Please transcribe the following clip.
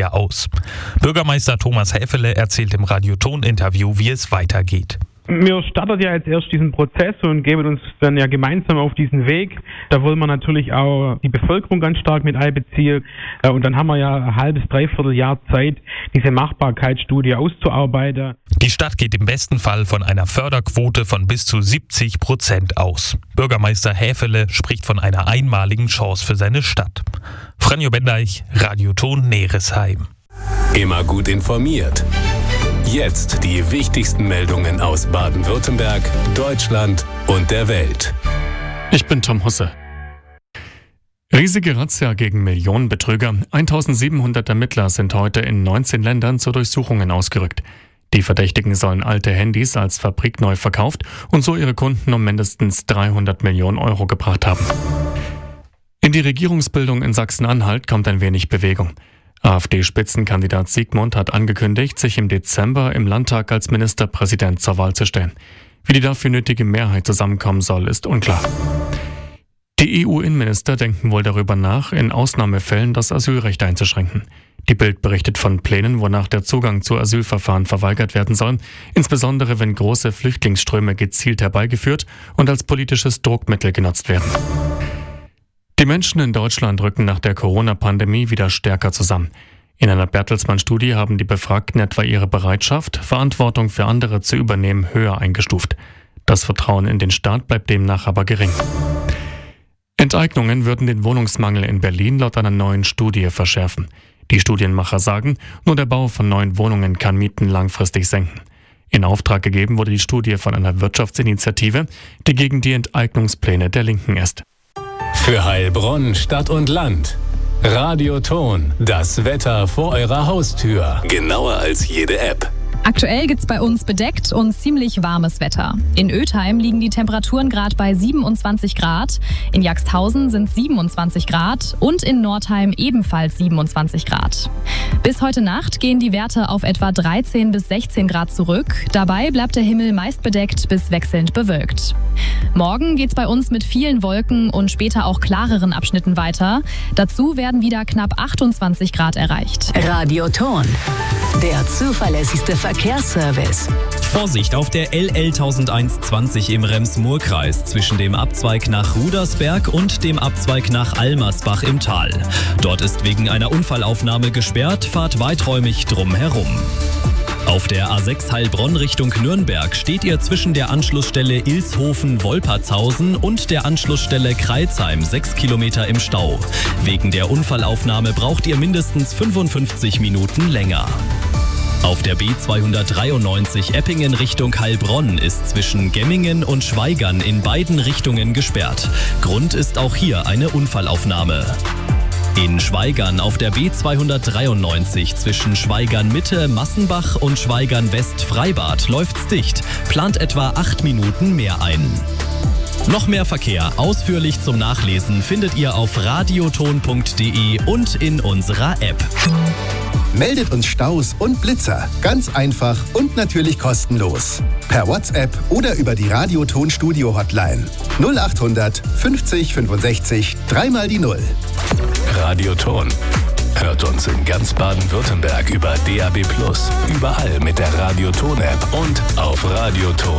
schwer aus. Bürgermeister Thomas Häfele erzählt im Radio-Ton-Interview, wie es weitergeht. Wir starten ja jetzt erst diesen Prozess und geben uns dann ja gemeinsam auf diesen Weg. Da wollen wir natürlich auch die Bevölkerung ganz stark mit einbeziehen. Und dann haben wir ja ein halbes, dreiviertel Jahr Zeit, diese Machbarkeitsstudie auszuarbeiten. Die Stadt geht im besten Fall von einer Förderquote von bis zu 70% aus. Bürgermeister Häfele spricht von einer einmaligen Chance für seine Stadt. Franjo Bendeich, Radio-Ton Neresheim. Immer gut informiert. Jetzt die wichtigsten Meldungen aus Baden-Württemberg, Deutschland und der Welt. Ich bin Tom Husse. Riesige Razzia gegen Millionenbetrüger. 1700 Ermittler sind heute in 19 Ländern zu Durchsuchungen ausgerückt. Die Verdächtigen sollen alte Handys als fabrikneu verkauft und so ihre Kunden um mindestens 300 Millionen Euro gebracht haben. In die Regierungsbildung in Sachsen-Anhalt kommt ein wenig Bewegung. AfD-Spitzenkandidat Siegmund hat angekündigt, sich im Dezember im Landtag als Ministerpräsident zur Wahl zu stellen. Wie die dafür nötige Mehrheit zusammenkommen soll, ist unklar. Die EU-Innenminister denken wohl darüber nach, in Ausnahmefällen das Asylrecht einzuschränken. Die Bild berichtet von Plänen, wonach der Zugang zu Asylverfahren verweigert werden soll, insbesondere wenn große Flüchtlingsströme gezielt herbeigeführt und als politisches Druckmittel genutzt werden. Die Menschen in Deutschland rücken nach der Corona-Pandemie wieder stärker zusammen. In einer Bertelsmann-Studie haben die Befragten etwa ihre Bereitschaft, Verantwortung für andere zu übernehmen, höher eingestuft. Das Vertrauen in den Staat bleibt demnach aber gering. Enteignungen würden den Wohnungsmangel in Berlin laut einer neuen Studie verschärfen. Die Studienmacher sagen, nur der Bau von neuen Wohnungen kann Mieten langfristig senken. In Auftrag gegeben wurde die Studie von einer Wirtschaftsinitiative, die gegen die Enteignungspläne der Linken ist. Für Heilbronn, Stadt und Land. Radio-Ton, das Wetter vor eurer Haustür. Genauer als jede App. Aktuell gibt's bei uns bedeckt und ziemlich warmes Wetter. In Ötheim liegen die Temperaturen gerade bei 27 Grad, in Jagsthausen sind 27 Grad und in Nordheim ebenfalls 27 Grad. Bis heute Nacht gehen die Werte auf etwa 13 bis 16 Grad zurück. Dabei bleibt der Himmel meist bedeckt bis wechselnd bewölkt. Morgen geht's bei uns mit vielen Wolken und später auch klareren Abschnitten weiter. Dazu werden wieder knapp 28 Grad erreicht. Radio-Ton, der zuverlässigste Verkehrsservice. Vorsicht auf der LL 1001/20 im Rems-Murr-Kreis zwischen dem Abzweig nach Rudersberg und dem Abzweig nach Almersbach im Tal. Dort ist wegen einer Unfallaufnahme gesperrt, fahrt weiträumig drum herum. Auf der A6 Heilbronn Richtung Nürnberg steht ihr zwischen der Anschlussstelle Ilshofen-Wolpertshausen und der Anschlussstelle Kreilsheim 6 Kilometer im Stau. Wegen der Unfallaufnahme braucht ihr mindestens 55 Minuten länger. Auf der B293 Eppingen Richtung Heilbronn ist zwischen Gemmingen und Schwaigern in beiden Richtungen gesperrt. Grund ist auch hier eine Unfallaufnahme. In Schwaigern auf der B293 zwischen Schwaigern Mitte, Massenbach und Schwaigern West Freibad läuft's dicht. Plant etwa 8 Minuten mehr ein. Noch mehr Verkehr ausführlich zum Nachlesen findet ihr auf radioton.de und in unserer App. Meldet uns Staus und Blitzer. Ganz einfach und natürlich kostenlos. Per WhatsApp oder über die Radio-Ton-Studio-Hotline. 0800 50 65 3 die 0. Radio-Ton. Hört uns in ganz Baden-Württemberg über DAB+, überall mit der Radio-Ton-App und auf radioton.de.